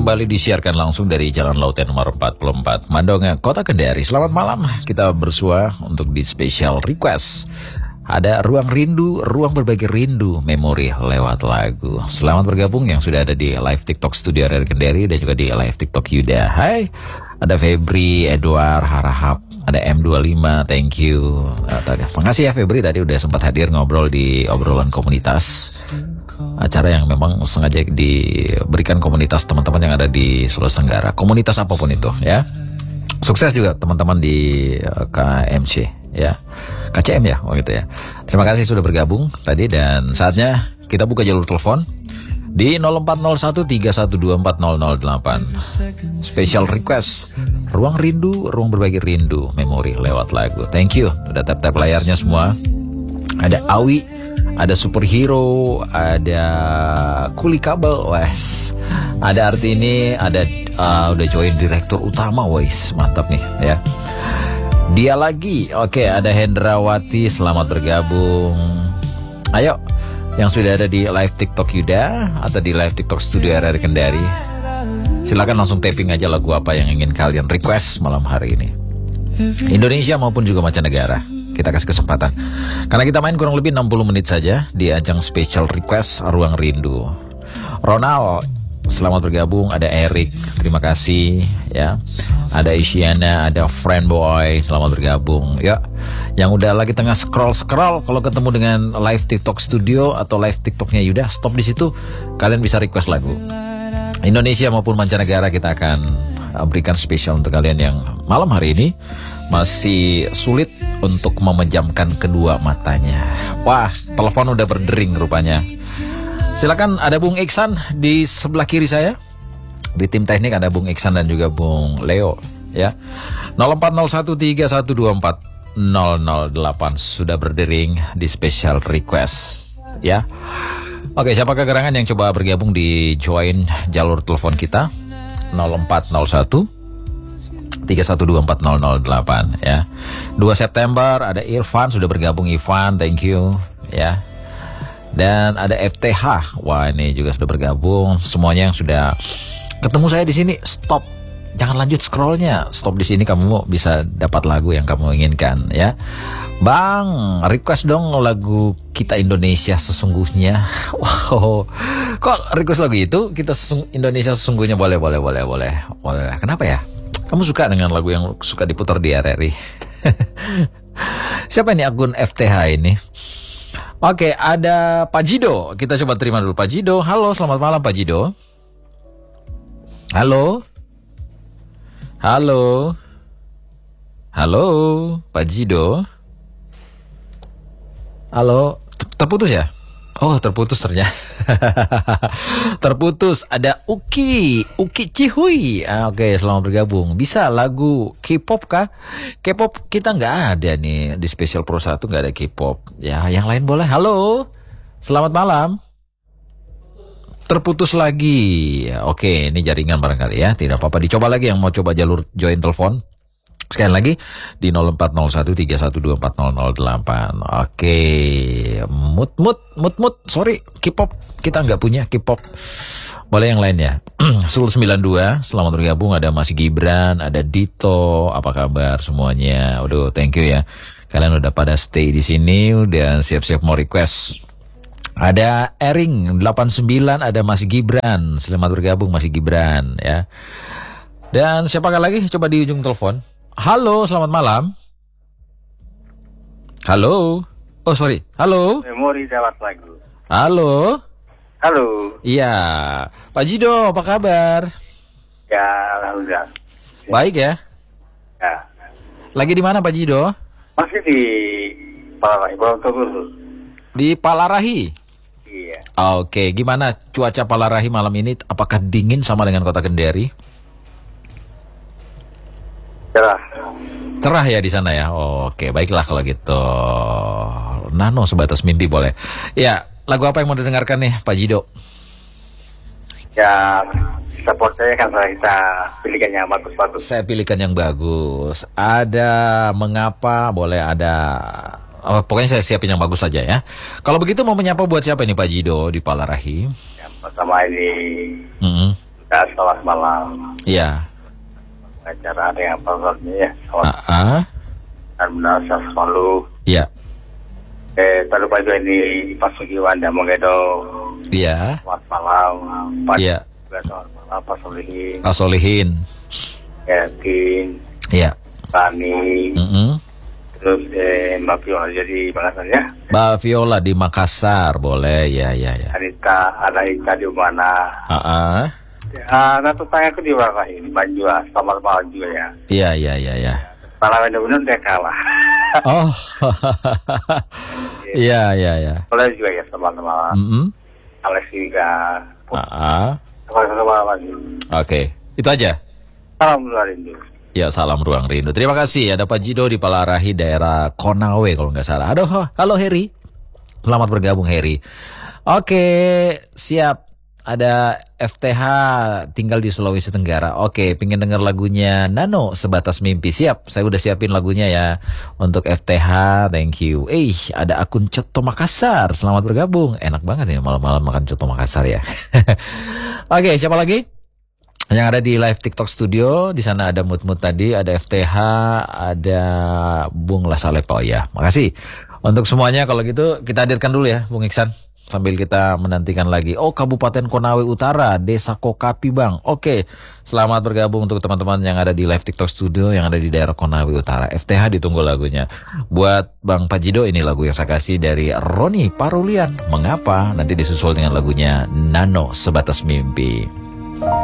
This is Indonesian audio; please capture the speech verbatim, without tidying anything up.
kembali disiarkan langsung dari Jalan Laut nomor empat puluh empat, Mandonga, Kota Kendari. Selamat malam, kita bersua untuk di special request. Ada Ruang Rindu, ruang berbagi rindu, memori lewat lagu. Selamat bergabung yang sudah ada di live TikTok Studio R R Kendari dan juga di live TikTok Yuda. Hai, ada Febri, Edward, Harahap, ada M dua puluh lima, thank you. Nah, tadi, makasih ya Febri, tadi udah sempat hadir ngobrol di obrolan komunitas. Acara yang memang sengaja diberikan komunitas teman-teman yang ada di Sulawesi Tenggara. Komunitas apapun itu ya. Sukses juga teman-teman di K M C ya. K C M ya, oh gitu ya. Terima kasih sudah bergabung tadi dan saatnya kita buka jalur telepon di nol empat nol satu tiga satu dua empat nol nol delapan. Special request, ruang rindu, ruang berbagi rindu, memori lewat lagu. Thank you. Udah tap-tap layarnya semua. Ada Awi, ada Superhero, ada Kuli Kabel, wes. Ada Artini, ada uh, udah join direktur utama, wes. Mantap nih ya. Dia lagi, oke, ada Hendrawati, selamat bergabung. Ayo, yang sudah ada di live TikTok Yuda atau di live TikTok Studio R R Kendari, silakan langsung tapping aja lagu apa yang ingin kalian request malam hari ini. Indonesia maupun juga mancanegara, kita kasih kesempatan. Karena kita main kurang lebih enam puluh menit saja di ajang special request Ruang Rindu. Ronald, selamat bergabung. Ada Eric, terima kasih ya. Ada Isyana, ada Friendboy, selamat bergabung ya. Yang udah lagi tengah scroll-scroll, kalau ketemu dengan live TikTok Studio atau live TikToknya Yuda, stop di situ. Kalian bisa request lagu Indonesia maupun mancanegara. Kita akan berikan spesial untuk kalian yang malam hari ini masih sulit untuk memejamkan kedua matanya. Wah, telepon udah berdering rupanya. Silakan, ada Bung Iksan di sebelah kiri saya. Di tim teknik ada Bung Iksan dan juga Bung Leo ya. nol empat nol satu tiga satu dua empat nol nol delapan sudah berdering di special request ya. Oke, siapa kegerangan yang coba bergabung di join jalur telepon kita nol empat nol satu tiga satu dua empat nol nol delapan ya. dua September ada Irfan sudah bergabung. Irfan, thank you ya. Dan ada F T H, wah ini juga sudah bergabung. Semuanya yang sudah ketemu saya di sini, stop, jangan lanjut scrollnya, stop di sini, kamu bisa dapat lagu yang kamu inginkan ya. Bang, request dong lagu Kita Indonesia Sesungguhnya. Wow, kok request lagu itu Kita Sesung Indonesia Sesungguhnya? Boleh, boleh, boleh, boleh, boleh. Kenapa ya? Kamu suka dengan lagu yang suka diputar di R R I? Siapa ini akun F T H ini? Oke, ada Pak Jido. Kita coba terima dulu Pak Jido. Halo, selamat malam Pak Jido. Halo. Halo. Halo, Pak Jido. Halo, terputus ya? Oh, terputus ternyata. Terputus. Ada Uki, Uki Cihui. Ah, oke, selamat bergabung. Bisa lagu K-pop kah? K-pop kita nggak ada nih di Special Pro satu, nggak ada K-pop. Ya, yang lain boleh. Halo, selamat malam. Terputus lagi. Ya, oke, ini jaringan barangkali ya. Tidak apa-apa. Dicoba lagi yang mau coba jalur join telepon. Sekali lagi di nol empat nol satu tiga satu dua empat nol nol delapan. Oke, mut mut mut mut. Sorry, K-pop kita nggak punya K-pop. Boleh yang lain ya. Sul sembilan dua, selamat bergabung. Ada Mas Gibran, ada Dito. Apa kabar semuanya? Waduh, thank you ya. Kalian udah pada stay di sini, udah siap-siap mau request. Ada Ering delapan sembilan, ada Mas Gibran. Selamat bergabung Mas Gibran ya. Dan siapa lagi? Coba di ujung telepon. Halo, selamat malam. Halo. Oh, sorry. Halo. Memori lewat lagu. Halo. Halo. Iya. Pak Jido, apa kabar? Ya, alhamdulillah. Baik ya? Ya. Lagi di mana Pak Jido? Masih di Palarahi, Borobudur. Di Palarahi? Iya. Oke, gimana cuaca Palarahi malam ini? Apakah dingin sama dengan Kota Kendari? Cerah. Cerah ya di sana ya. Oke, baiklah kalau gitu. Nano sebatas mimpi boleh. Ya, lagu apa yang mau didengarkan nih Pak Jido? Ya, support saya kan kita pilihkan yang bagus-bagus. Saya pilihkan yang bagus. Ada Mengapa, boleh ada. Oh, pokoknya saya siapin yang bagus saja ya. Kalau begitu mau menyapa buat siapa nih Pak Jido di Palarahi? Ya, pertama ini Mm-hmm. Ya, selamat malam. Iya. Acara ada yang programnya ya. Selamat Ah, ah. dan benar selalu. Iya. Eh, tadi pagi ini Pak Sugiwan dan Mengedo. Iya. Selamat malam. Pak Iya. Selamat malam Pak Solihin. Pak Solihin. Yakin. Iya. Tani. Mm-mm. Terus eh, Mbak Viola jadi balasannya. Mbak Viola di Makassar, boleh, ya, ya, ya. Anita, ada Ika di mana? Ah, ah. Ah, nanti tanya ke di mana ini, Banjua, selamat malam juga ya. Iya, iya, iya, iya. Salah benar-benar dia kalah. Oh, iya, iya, iya. Boleh juga ya, selamat malam. Mm-mm. Alex juga. Ah, ah. Selamat malam lagi. Oke, itu aja. Salam luar Indo. Ya, salam Ruang Rindu. Terima kasih. Ada Pak Jido di Palarahi, daerah Konawe kalau nggak salah. Aduh, halo Heri. Selamat bergabung Heri. Oke, siap. Ada F T H tinggal di Sulawesi Tenggara. Oke, pingin denger lagunya Nano Sebatas Mimpi. Siap, saya udah siapin lagunya ya untuk F T H. Thank you. Eh, ada akun Coto Makassar. Selamat bergabung. Enak banget ya malam-malam makan Coto Makassar ya. Oke, siapa lagi? Yang ada di live TikTok studio, di sana ada Mut-Mut tadi, ada F T H, ada Bung Lasalepa. Oh ya, makasih. Untuk semuanya kalau gitu kita hadirkan dulu ya Bung Iksan. Sambil kita menantikan lagi. Oh, Kabupaten Konawe Utara, Desa Kokapi Bang. Oke, selamat bergabung untuk teman-teman yang ada di live TikTok studio, yang ada di daerah Konawe Utara. F T H ditunggu lagunya. Buat Bang Pajido, ini lagu yang saya kasih dari Roni Parulian. Mengapa? Nanti disusul dengan lagunya Nano Sebatas Mimpi.